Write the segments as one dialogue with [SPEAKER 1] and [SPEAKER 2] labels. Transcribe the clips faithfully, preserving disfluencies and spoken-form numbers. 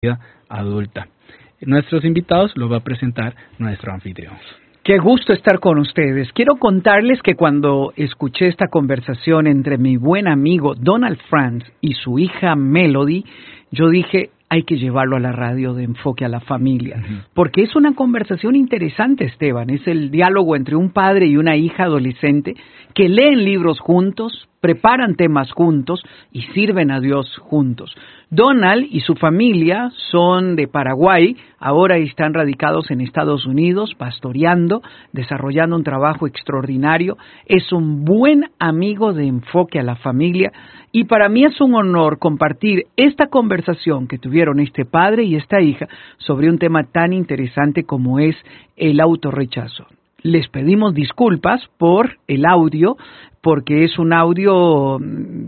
[SPEAKER 1] vida adulta. Nuestros invitados los va a presentar nuestro anfitrión.
[SPEAKER 2] Qué gusto estar con ustedes. Quiero contarles que cuando escuché esta conversación entre mi buen amigo Donald Franz y su hija Melody, yo dije, hay que llevarlo a la radio de Enfoque a la Familia, uh-huh. porque es una conversación interesante, Esteban. Es el diálogo entre un padre y una hija adolescente que leen libros juntos, preparan temas juntos y sirven a Dios juntos. Donald y su familia son de Paraguay, ahora están radicados en Estados Unidos, pastoreando, desarrollando un trabajo extraordinario. Es un buen amigo de Enfoque a la Familia y para mí es un honor compartir esta conversación que tuvieron este padre y esta hija sobre un tema tan interesante como es el autorrechazo. Les pedimos disculpas por el audio, porque es un audio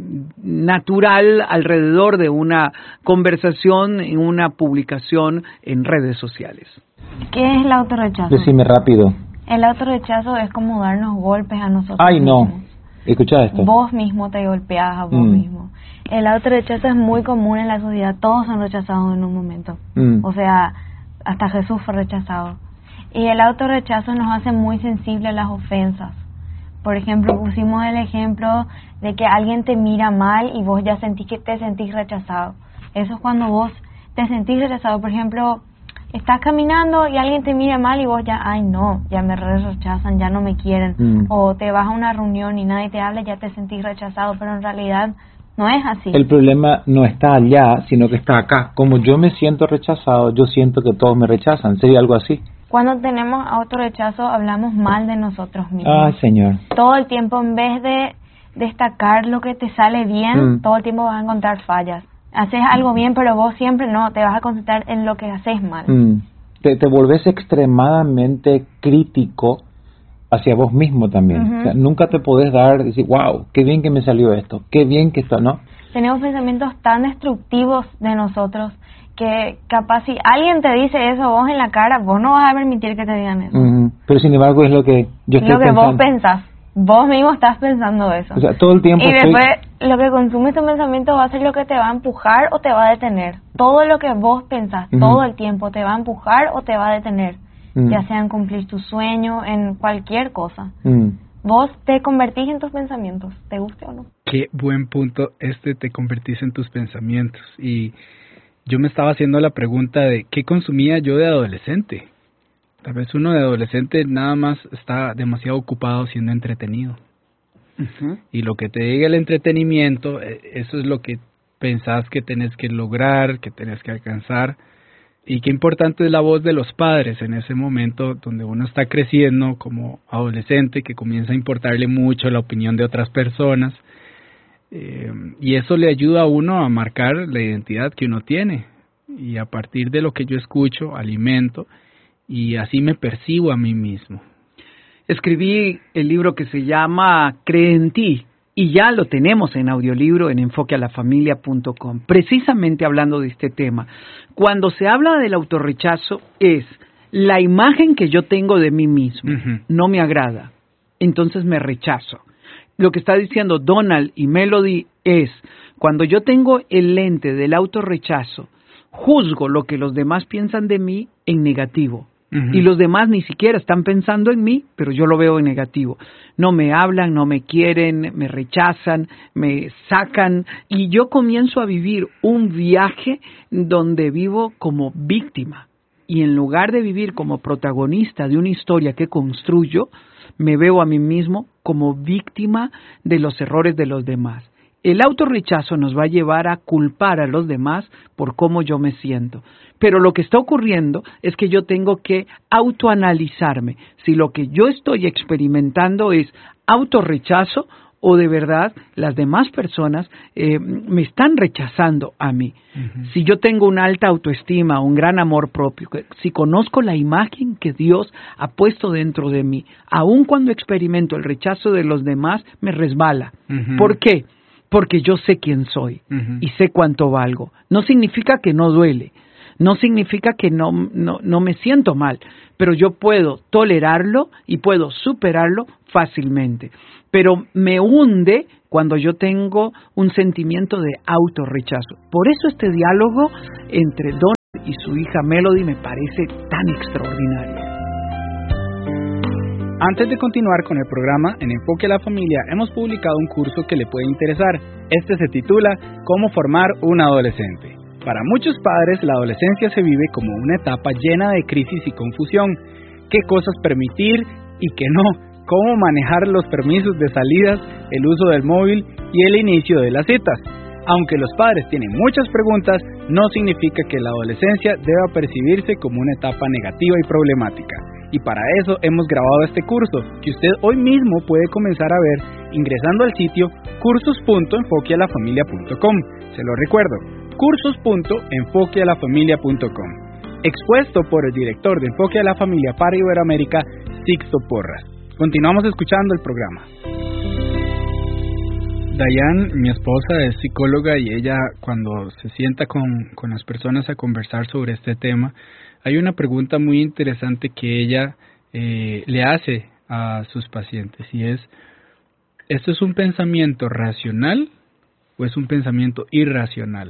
[SPEAKER 2] natural alrededor de una conversación en una publicación en redes sociales.
[SPEAKER 3] ¿Qué es el autorrechazo?
[SPEAKER 4] Decime rápido.
[SPEAKER 3] El autorrechazo es como darnos golpes a nosotros
[SPEAKER 4] Ay,
[SPEAKER 3] mismos.
[SPEAKER 4] no. Escucha esto.
[SPEAKER 3] Vos mismo te golpeas a vos mm. mismo. El autorrechazo es muy común en la sociedad. Todos son rechazados en un momento. Mm. O sea, hasta Jesús fue rechazado. Y el autorrechazo nos hace muy sensibles a las ofensas. Por ejemplo, pusimos el ejemplo de que alguien te mira mal y vos ya sentís que te sentís rechazado. Eso es cuando vos te sentís rechazado. Por ejemplo, estás caminando y alguien te mira mal y vos ya, ay no, ya me rechazan, ya no me quieren. Mm. O te vas a una reunión y nadie te habla y ya te sentís rechazado, pero en realidad no es así.
[SPEAKER 4] El problema no está allá, sino que está acá. Como yo me siento rechazado, yo siento que todos me rechazan. ¿Sería algo así?
[SPEAKER 3] Cuando tenemos autorrechazo, hablamos mal de nosotros mismos.
[SPEAKER 4] Ah, Señor.
[SPEAKER 3] Todo el tiempo, en vez de destacar lo que te sale bien, mm. todo el tiempo vas a encontrar fallas. Haces algo bien, pero vos siempre no, te vas a concentrar en lo que haces mal.
[SPEAKER 4] Mm. Te, te volvés extremadamente crítico hacia vos mismo también. Uh-huh. O sea, nunca te podés dar, decir, wow, qué bien que me salió esto, qué bien que esto, ¿no?
[SPEAKER 3] Tenemos pensamientos tan destructivos de nosotros que capaz si alguien te dice eso vos en la cara, vos no vas a permitir que te digan eso.
[SPEAKER 4] Uh-huh. Pero sin embargo es lo que yo estoy
[SPEAKER 3] lo que
[SPEAKER 4] pensando.
[SPEAKER 3] vos pensás. Vos mismo estás pensando eso.
[SPEAKER 4] O sea, todo el tiempo
[SPEAKER 3] y
[SPEAKER 4] estoy...
[SPEAKER 3] después lo que consume tu pensamiento va a ser lo que te va a empujar o te va a detener. Todo lo que vos pensás, uh-huh. todo el tiempo te va a empujar o te va a detener. Uh-huh. Ya sea en cumplir tu sueño, en cualquier cosa. Uh-huh. Vos te convertís en tus pensamientos, te guste o no.
[SPEAKER 1] Qué buen punto este, te convertís en tus pensamientos. Y yo me estaba haciendo la pregunta de ¿qué consumía yo de adolescente? Tal vez uno de adolescente nada más está demasiado ocupado siendo entretenido. Uh-huh. Y lo que te diga el entretenimiento, eso es lo que pensás que tenés que lograr, que tenés que alcanzar. Y qué importante es la voz de los padres en ese momento donde uno está creciendo como adolescente, que comienza a importarle mucho la opinión de otras personas. Eh, y eso le ayuda a uno a marcar la identidad que uno tiene. Y a partir de lo que yo escucho, alimento. Y así me percibo a mí mismo.
[SPEAKER 2] Escribí el libro que se llama Cree en ti y ya lo tenemos en audiolibro en enfoque a la familia punto com, precisamente hablando de este tema. Cuando se habla del autorrechazo es la imagen que yo tengo de mí mismo, uh-huh. no me agrada, entonces me rechazo. Lo que está diciendo Donald y Melody es, cuando yo tengo el lente del autorrechazo, juzgo lo que los demás piensan de mí en negativo. Uh-huh. Y los demás ni siquiera están pensando en mí, pero yo lo veo en negativo. No me hablan, no me quieren, me rechazan, me sacan. Y yo comienzo a vivir un viaje donde vivo como víctima. Y en lugar de vivir como protagonista de una historia que construyo, me veo a mí mismo como víctima de los errores de los demás. El autorrechazo nos va a llevar a culpar a los demás por cómo yo me siento. Pero lo que está ocurriendo es que yo tengo que autoanalizarme. Si lo que yo estoy experimentando es autorrechazo o de verdad las demás personas eh, me están rechazando a mí. Uh-huh. Si yo tengo una alta autoestima, un gran amor propio, si conozco la imagen que Dios ha puesto dentro de mí, aun cuando experimento el rechazo de los demás, me resbala. Uh-huh. ¿Por qué? Porque yo sé quién soy uh-huh. y sé cuánto valgo. No significa que no duele, no significa que no, no, no me siento mal, pero yo puedo tolerarlo y puedo superarlo fácilmente. Pero me hunde cuando yo tengo un sentimiento de autorrechazo. Por eso este diálogo entre Don y su hija Melody me parece tan extraordinaria.
[SPEAKER 1] Antes de continuar con el programa, en Enfoque a la Familia hemos publicado un curso que le puede interesar. Este se titula ¿Cómo formar un adolescente? Para muchos padres, la adolescencia se vive como una etapa llena de crisis y confusión. ¿Qué cosas permitir y qué no? ¿Cómo manejar los permisos de salidas, el uso del móvil y el inicio de las citas? Aunque los padres tienen muchas preguntas, no significa que la adolescencia deba percibirse como una etapa negativa y problemática. Y para eso hemos grabado este curso, que usted hoy mismo puede comenzar a ver ingresando al sitio cursos punto enfoque a la familia punto com. Se lo recuerdo, cursos punto enfoque a la familia punto com. Expuesto por el director de Enfoque a la Familia para Iberoamérica, Sixto Porras. Continuamos escuchando el programa. Dayan, mi esposa, es psicóloga y ella cuando se sienta con, con las personas a conversar sobre este tema, hay una pregunta muy interesante que ella eh, le hace a sus pacientes y es, ¿esto es un pensamiento racional o es un pensamiento irracional?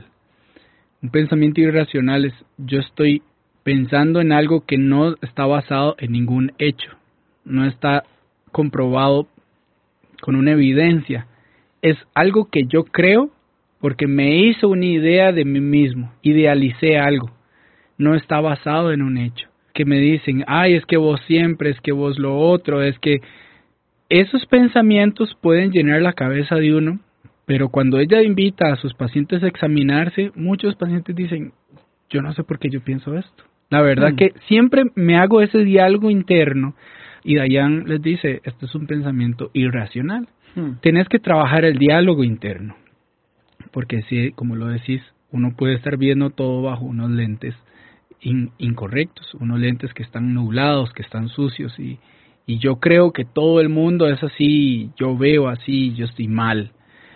[SPEAKER 1] Un pensamiento irracional es, yo estoy pensando en algo que no está basado en ningún hecho, no está comprobado con una evidencia. Es algo que yo creo porque me hizo una idea de mí mismo, idealicé algo, no está basado en un hecho. Que me dicen, ay, es que vos siempre, es que vos lo otro, es que esos pensamientos pueden llenar la cabeza de uno, pero cuando ella invita a sus pacientes a examinarse, muchos pacientes dicen, yo no sé por qué yo pienso esto. La verdad mm. que siempre me hago ese diálogo interno y Dayan les dice, esto es un pensamiento irracional. Hmm. Tenés que trabajar el diálogo interno, porque si, como lo decís, uno puede estar viendo todo bajo unos lentes in, incorrectos, unos lentes que están nublados, que están sucios, y, y yo creo que todo el mundo es así, yo veo así, yo estoy mal,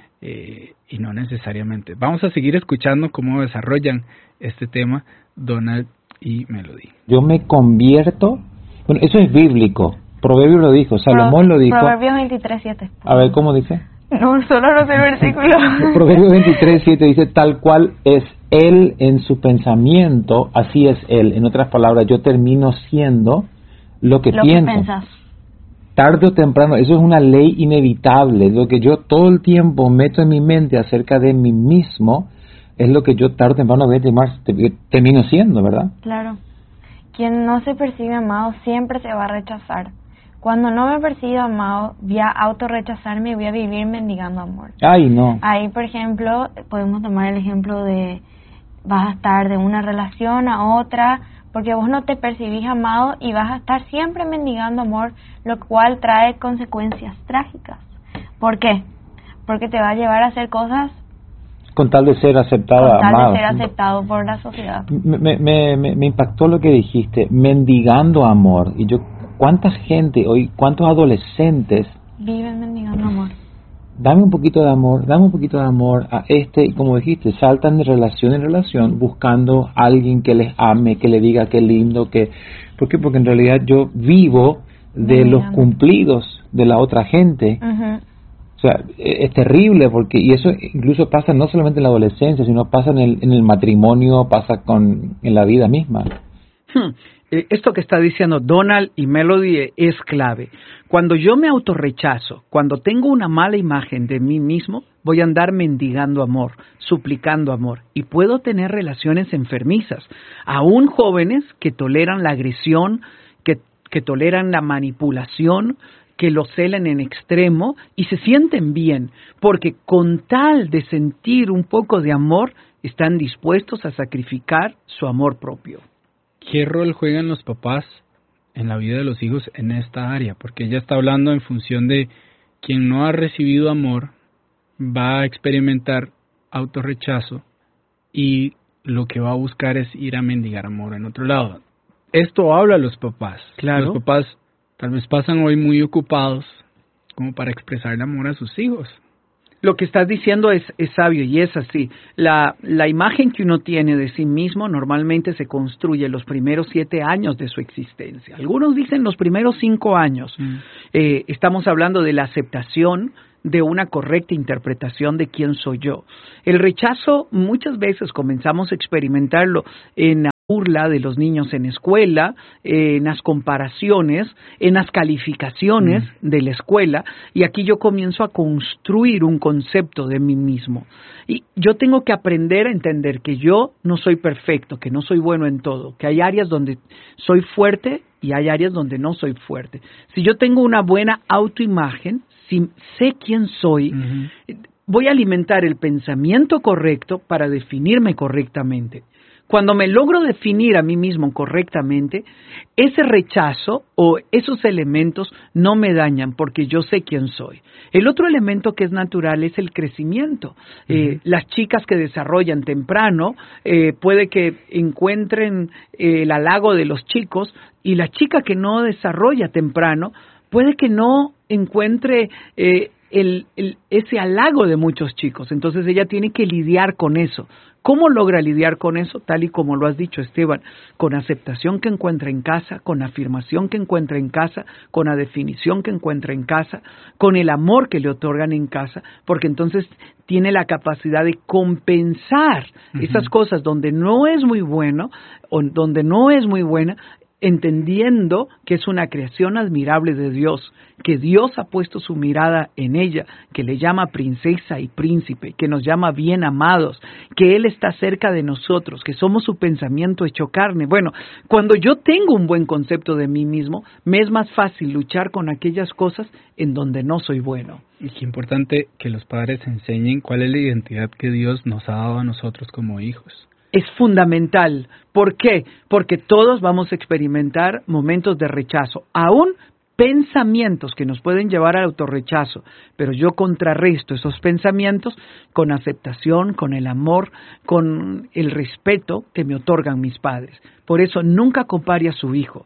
[SPEAKER 1] eh, y no necesariamente. Vamos a seguir escuchando cómo desarrollan este tema Donald y Melody.
[SPEAKER 4] Yo me convierto, bueno, eso es bíblico. Proverbio lo dijo, Salomón lo dijo.
[SPEAKER 3] Proverbios veintitrés siete.
[SPEAKER 4] A ver, ¿cómo dice?
[SPEAKER 3] No, solo no sé el versículo.
[SPEAKER 4] Proverbios veintitrés siete dice, tal cual es él en su pensamiento, así es él. En otras palabras, yo termino siendo lo que
[SPEAKER 3] lo
[SPEAKER 4] pienso.
[SPEAKER 3] Que pensás.
[SPEAKER 4] Tarde o temprano, eso es una ley inevitable. Lo que yo todo el tiempo meto en mi mente acerca de mí mismo, es lo que yo tarde o temprano voy a terminar, termino siendo, ¿verdad?
[SPEAKER 3] Claro. Quien no se percibe amado siempre se va a rechazar. Cuando no me percibo amado, voy a autorrechazarme y voy a vivir mendigando amor.
[SPEAKER 4] Ay, no.
[SPEAKER 3] Ahí, por ejemplo, podemos tomar el ejemplo de vas a estar de una relación a otra porque vos no te percibís amado y vas a estar siempre mendigando amor, lo cual trae consecuencias trágicas. ¿Por qué? Porque te va a llevar a hacer cosas
[SPEAKER 4] con tal de ser aceptada,
[SPEAKER 3] con tal
[SPEAKER 4] amado.
[SPEAKER 3] de ser aceptado por la sociedad.
[SPEAKER 4] Me, me, me, me impactó lo que dijiste, mendigando amor. Y yo, ¿cuánta gente hoy, cuántos adolescentes
[SPEAKER 3] viven mendigando amor?
[SPEAKER 4] Dame un poquito de amor, dame un poquito de amor a este, y como dijiste, saltan de relación en relación buscando a alguien que les ame, que le diga qué lindo, que... ¿Por qué? Porque en realidad yo vivo de los cumplidos de la otra gente. Uh-huh. O sea, es terrible porque, y eso incluso pasa no solamente en la adolescencia, sino pasa en el, en el matrimonio, pasa con en la vida misma.
[SPEAKER 2] Hmm. Esto que está diciendo Donald y Melody es clave. Cuando yo me autorrechazo, cuando tengo una mala imagen de mí mismo, voy a andar mendigando amor, suplicando amor, y puedo tener relaciones enfermizas. Aún jóvenes que toleran la agresión, que, que toleran la manipulación, que lo celan en extremo y se sienten bien, porque con tal de sentir un poco de amor, están dispuestos a sacrificar su amor propio.
[SPEAKER 1] ¿Qué rol juegan los papás en la vida de los hijos en esta área? Porque ella está hablando en función de quien no ha recibido amor va a experimentar autorrechazo y lo que va a buscar es ir a mendigar amor en otro lado. Esto habla a los papás.
[SPEAKER 2] Claro.
[SPEAKER 1] Los papás tal vez pasan hoy muy ocupados como para expresar el amor a sus hijos.
[SPEAKER 2] Lo que estás diciendo es, es sabio y es así. La, la imagen que uno tiene de sí mismo normalmente se construye los primeros siete años de su existencia. Algunos dicen los primeros cinco años. Mm. Eh, estamos hablando de la aceptación de una correcta interpretación de quién soy yo. El rechazo muchas veces comenzamos a experimentarlo en burla de los niños en escuela, eh, en las comparaciones, en las calificaciones mm. de la escuela, y aquí yo comienzo a construir un concepto de mí mismo. Y yo tengo que aprender a entender que yo no soy perfecto, que no soy bueno en todo, que hay áreas donde soy fuerte y hay áreas donde no soy fuerte. Si yo tengo una buena autoimagen, si sé quién soy, uh-huh. voy a alimentar el pensamiento correcto para definirme correctamente. Cuando me logro definir a mí mismo correctamente, ese rechazo o esos elementos no me dañan porque yo sé quién soy. El otro elemento que es natural es el crecimiento. Uh-huh. Eh, las chicas que desarrollan temprano eh, puede que encuentren eh, el halago de los chicos, y la chica que no desarrolla temprano puede que no encuentre eh, el, el, ese halago de muchos chicos. Entonces ella tiene que lidiar con eso. ¿Cómo logra lidiar con eso? Tal y como lo has dicho, Esteban, con aceptación que encuentra en casa, con afirmación que encuentra en casa, con la definición que encuentra en casa, con el amor que le otorgan en casa, porque entonces tiene la capacidad de compensar uh-huh. esas cosas donde no es muy bueno o donde no es muy buena, entendiendo que es una creación admirable de Dios, que Dios ha puesto su mirada en ella, que le llama princesa y príncipe, que nos llama bien amados, que Él está cerca de nosotros, que somos su pensamiento hecho carne. Bueno, cuando yo tengo un buen concepto de mí mismo, me es más fácil luchar con aquellas cosas en donde no soy bueno.
[SPEAKER 1] Y qué importante que los padres enseñen cuál es la identidad que Dios nos ha dado a nosotros como hijos.
[SPEAKER 2] Es fundamental. ¿Por qué? Porque todos vamos a experimentar momentos de rechazo, aún pensamientos que nos pueden llevar al autorrechazo, pero yo contrarresto esos pensamientos con aceptación, con el amor, con el respeto que me otorgan mis padres. Por eso nunca compare a su hijo,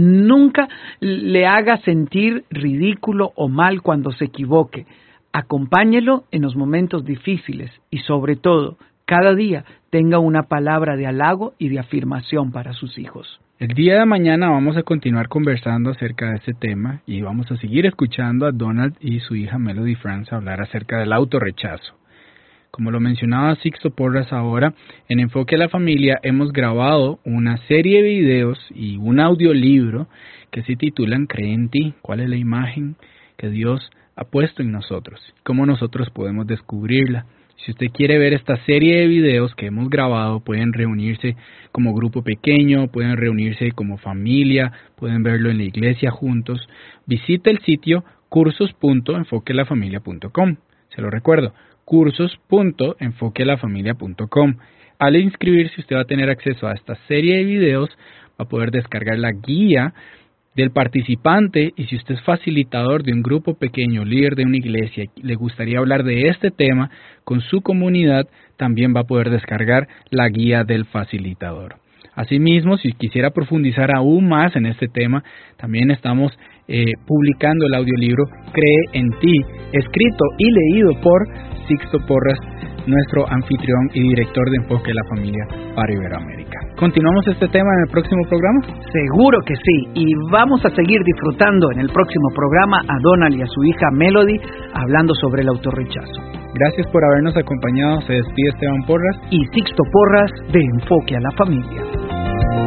[SPEAKER 2] nunca le haga sentir ridículo o mal cuando se equivoque. Acompáñelo en los momentos difíciles y sobre todo, cada día tenga una palabra de halago y de afirmación para sus hijos.
[SPEAKER 1] El día de mañana vamos a continuar conversando acerca de este tema y vamos a seguir escuchando a Donald y su hija Melody France hablar acerca del autorrechazo. Como lo mencionaba Sixto Porras ahora, en Enfoque a la Familia hemos grabado una serie de videos y un audiolibro que se titulan Cree en ti, ¿cuál es la imagen que Dios ha puesto en nosotros? ¿Cómo nosotros podemos descubrirla? Si usted quiere ver esta serie de videos que hemos grabado, pueden reunirse como grupo pequeño, pueden reunirse como familia, pueden verlo en la iglesia juntos. Visite el sitio cursos punto enfoque la familia punto com. Se lo recuerdo, cursos punto enfoque la familia punto com. Al inscribirse, usted va a tener acceso a esta serie de videos, va a poder descargar la guía del participante, y si usted es facilitador de un grupo pequeño, líder de una iglesia, le gustaría hablar de este tema con su comunidad, también va a poder descargar la guía del facilitador. Asimismo, si quisiera profundizar aún más en este tema, también estamos eh, publicando el audiolibro Cree en ti, escrito y leído por Sixto Porras, nuestro anfitrión y director de Enfoque a la Familia para Iberoamérica. ¿Continuamos este tema en el próximo programa?
[SPEAKER 2] Seguro que sí, y vamos a seguir disfrutando en el próximo programa a Donald y a su hija Melody hablando sobre el autorrechazo.
[SPEAKER 1] Gracias por habernos acompañado. Se despide Esteban Porras
[SPEAKER 2] y Sixto Porras de Enfoque a la Familia.